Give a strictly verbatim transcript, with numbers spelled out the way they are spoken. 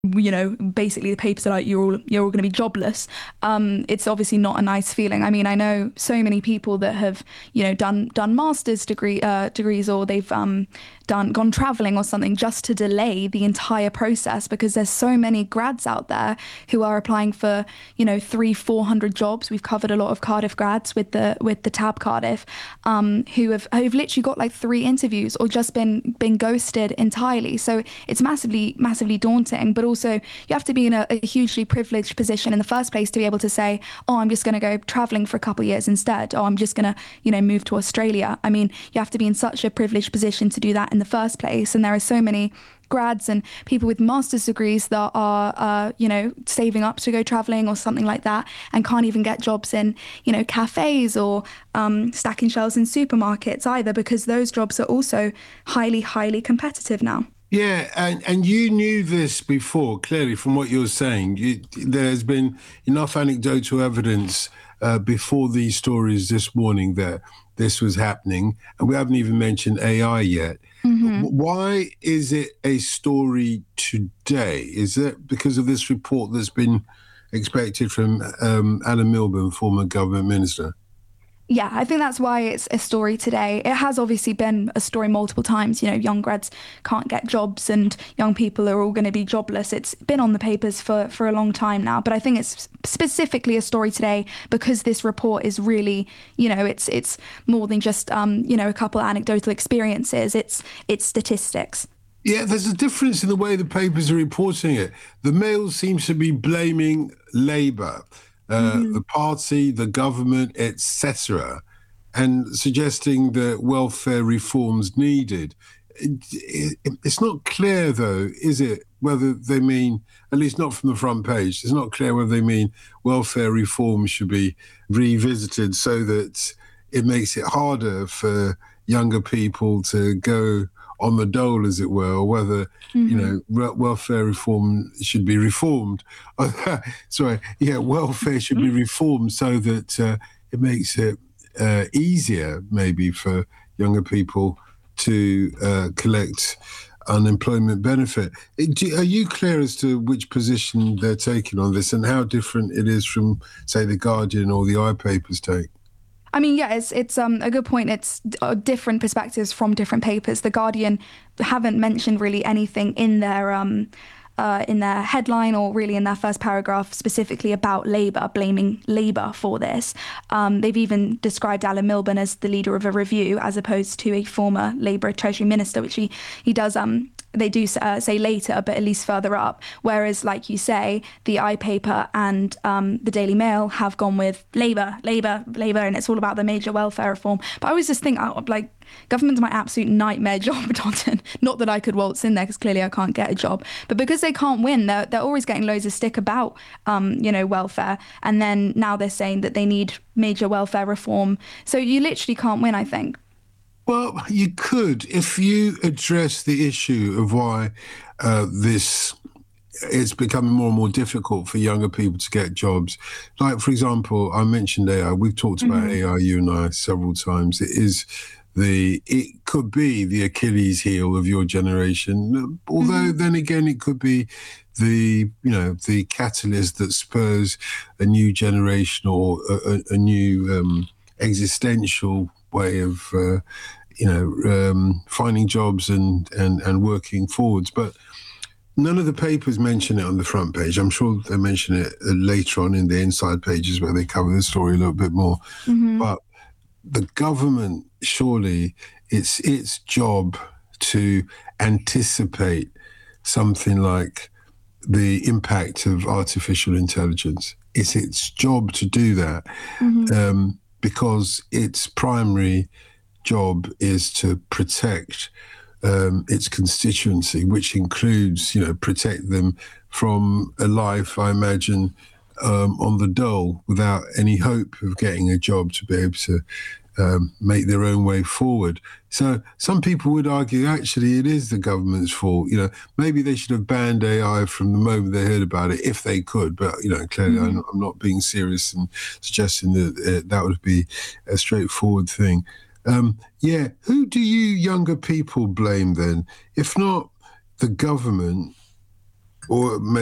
you know, basically the papers are like, you're all you're all going to be jobless. Um, it's obviously not a nice feeling. I mean, I know so many people that have, you know, done done master's degree uh, degrees, or they've um, done gone traveling or something just to delay the entire process, because there's so many grads out there who are applying for, you know, three, four hundred jobs. We've covered a lot of Cardiff grads with the with the Tab Cardiff, um, who have who've literally got like three interviews or just been been ghosted entirely. So it's massively massively daunting, but also you have to be in a, a hugely privileged position in the first place to be able to say, oh, I'm just going to go traveling for a couple of years instead, or I'm just going to, you know, move to Australia. I mean, you have to be in such a privileged position to do that in the first place. And there are so many grads and people with master's degrees that are, uh, you know, saving up to go traveling or something like that, and can't even get jobs in, you know, cafes or um, stacking shelves in supermarkets either, because those jobs are also highly, highly competitive now. Yeah, and, and you knew this before, clearly, from what you're saying. You, there's been enough anecdotal evidence uh, before these stories this morning that this was happening, and we haven't even mentioned A I yet. Mm-hmm. Why is it a story today? Is it because of this report that's been expected from um, Alan Milburn, former government minister? Yeah, I think that's why it's a story today. It has obviously been a story multiple times. You know, young grads can't get jobs and young people are all going to be jobless. It's been on the papers for, for a long time now. But I think it's specifically a story today because this report is really, you know, it's it's more than just, um, you know, a couple of anecdotal experiences. It's it's statistics. Yeah, there's a difference in the way the papers are reporting it. The Mail seems to be blaming Labour, uh, Hmm. the party, the government, et cetera, and suggesting that welfare reforms needed. It, it, it's not clear, though, is it, whether they mean, at least not from the front page, it's not clear whether they mean welfare reforms should be revisited so that it makes it harder for younger people to go on the dole, as it were, or whether, you Hmm. know, re- welfare reform should be reformed. Sorry, yeah, welfare should be reformed so that uh, it makes it uh, easier, maybe, for younger people to uh, collect unemployment benefit. Do, are you clear as to which position they're taking on this and how different it is from, say, the Guardian or the I papers take? I mean, yeah, it's it's um a good point. It's uh, different perspectives from different papers. The Guardian haven't mentioned really anything in their um uh, in their headline or really in their first paragraph specifically about Labour, blaming Labour for this. Um, they've even described Alan Milburn as the leader of a review as opposed to a former Labour Treasury Minister, which he he does um they do uh, say later, but at least further up. Whereas, like you say, the I paper and um, the Daily Mail have gone with Labour, Labour, Labour, and it's all about the major welfare reform. But I always just think, oh, like, government's my absolute nightmare job, Jonathan. Not that I could waltz in there because clearly I can't get a job, but because they can't win, they're they're always getting loads of stick about, um, you know, welfare. And then now they're saying that they need major welfare reform. So you literally can't win, I think. Well, you could if you address the issue of why uh, this it's becoming more and more difficult for younger people to get jobs. Like, for example, I mentioned A I. We've talked about Hmm. A I, you and I, several times. It is the it could be the Achilles heel of your generation. Although Hmm. then again, it could be the you know the catalyst that spurs a new generation or a, a, a new um, existential way of uh, you know um, finding jobs and, and and working forwards. But none of the papers mention it on the front page. I'm sure they mention it uh, later on in the inside pages where they cover the story a little bit more. Hmm. But the government, surely it's its job to anticipate something like the impact of artificial intelligence. It's its job to do that Hmm. um, because its primary job is to protect um, its constituency, which includes, you know, protect them from a life, I imagine, um, on the dole without any hope of getting a job to be able to um, make their own way forward. So some people would argue actually it is the government's fault. You know, maybe they should have banned A I from the moment they heard about it, if they could. But you know, clearly I'm, Hmm. I'm not being serious and suggesting that uh, that would be a straightforward thing. Um, yeah, who do you younger people blame then? If not the government, or maybe